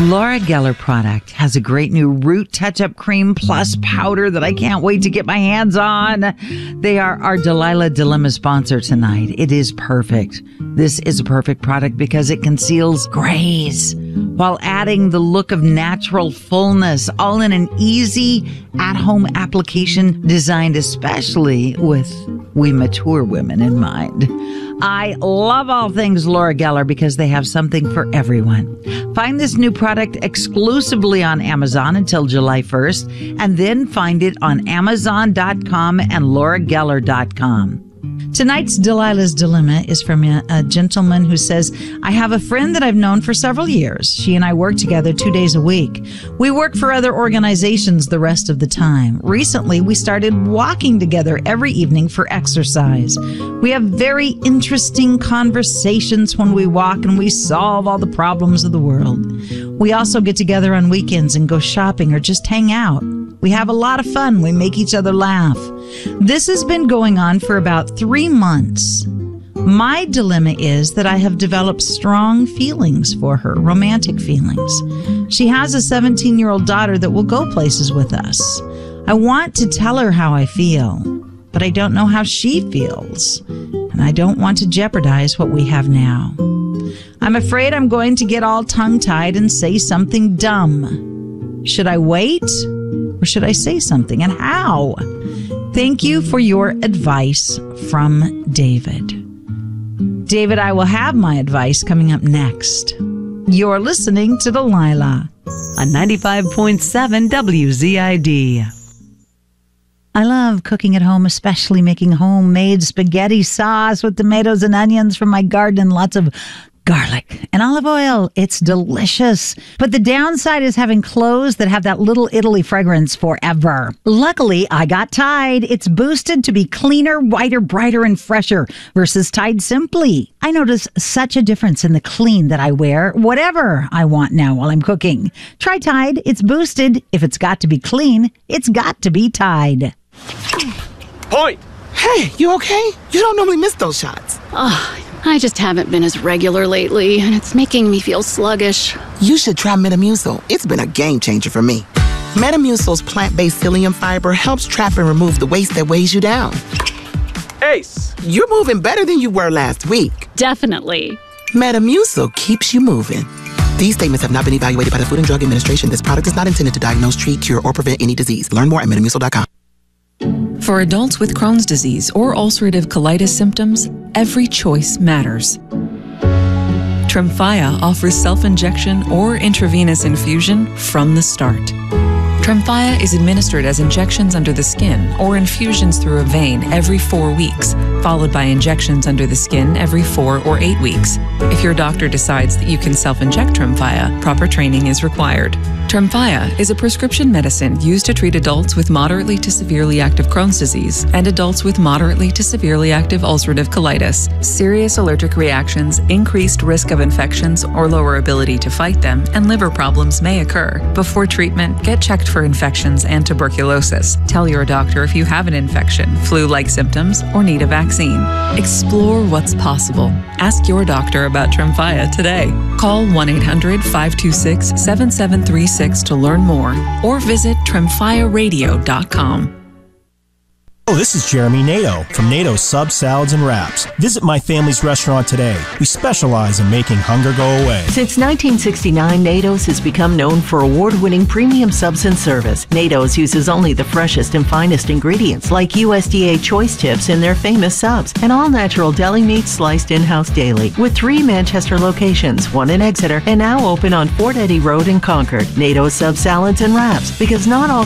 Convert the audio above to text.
Laura Geller product has a great new Root Touch-Up Cream Plus powder that I can't wait to get my hands on. They are our Delilah Dilemma sponsor tonight. It is perfect. This is a perfect product because it conceals grays while adding the look of natural fullness, all in an easy at-home application designed especially with we mature women in mind. I love all things Laura Geller because they have something for everyone. Find this new product exclusively on Amazon until July 1st, and then find it on Amazon.com and LauraGeller.com. Tonight's Delilah's Dilemma is from a gentleman who says, I have a friend that I've known for several years. She and I work together 2 days a week. We work for other organizations the rest of the time. Recently, we started walking together every evening for exercise. We have very interesting conversations when we walk, and we solve all the problems of the world. We also get together on weekends and go shopping or just hang out. We have a lot of fun. We make each other laugh. This has been going on for about 3 months. My dilemma is that I have developed strong feelings for her, romantic feelings. She has a 17-year-old daughter that will go places with us. I want to tell her how I feel, but I don't know how she feels, and I don't want to jeopardize what we have now. I'm afraid I'm going to get all tongue-tied and say something dumb. Should I wait? Or should I say something, and how? Thank you for your advice, from David. David, I will have my advice coming up next. You're listening to Delilah on 95.7 WZID. I love cooking at home, especially making homemade spaghetti sauce with tomatoes and onions from my garden and lots of garlic and olive oil. It's delicious. But the downside is having clothes that have that little Italy fragrance forever. Luckily, I got Tide. It's boosted to be cleaner, whiter, brighter, and fresher versus Tide Simply. I notice such a difference in the clean that I wear, whatever I want now while I'm cooking. Try Tide. It's boosted. If it's got to be clean, it's got to be Tide. Point! Hey, you okay? You don't normally miss those shots. I just haven't been as regular lately, and it's making me feel sluggish. You should try Metamucil. It's been a game changer for me. Metamucil's plant-based psyllium fiber helps trap and remove the waste that weighs you down. Ace! You're moving better than you were last week. Definitely. Metamucil keeps you moving. These statements have not been evaluated by the Food and Drug Administration. This product is not intended to diagnose, treat, cure, or prevent any disease. Learn more at Metamucil.com. For adults with Crohn's disease or ulcerative colitis symptoms, every choice matters. Tremfya offers self-injection or intravenous infusion from the start. Tremfya is administered as injections under the skin or infusions through a vein every 4 weeks, followed by injections under the skin every 4 or 8 weeks. If your doctor decides that you can self-inject Tremfya, proper training is required. Tremfya is a prescription medicine used to treat adults with moderately to severely active Crohn's disease and adults with moderately to severely active ulcerative colitis. Serious allergic reactions, increased risk of infections or lower ability to fight them, and liver problems may occur. Before treatment, get checked for infections and tuberculosis. Tell your doctor if you have an infection, flu-like symptoms, or need a vaccine. Explore what's possible. Ask your doctor about Tremfya today. Call 1-800-526-7736 to learn more, or visit TremfyaRadio.com. Oh, this is Jeremy Nato from Nato Sub Salads and Wraps. Visit my family's restaurant today. We specialize in making hunger go away. Since 1969, Nato's has become known for award-winning premium subs and service. Nato's uses only the freshest and finest ingredients, like USDA choice tips in their famous subs, and all-natural deli meat sliced in-house daily. With 3 Manchester locations, 1 in Exeter, and now open on Fort Eddy Road in Concord. Nato's Sub Salads and Wraps, because not all